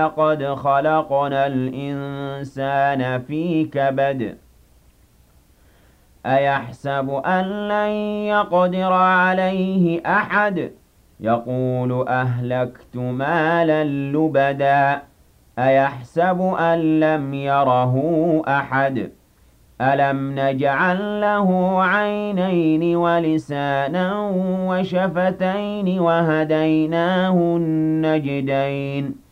لقد خلقنا الإنسان في كبد أيحسب أن لن يقدر عليه أحد يقول أهلكت مالا لبدا أيحسب أن لم يره أحد ألم نجعل له عينين ولسانا وشفتين وهديناه النجدين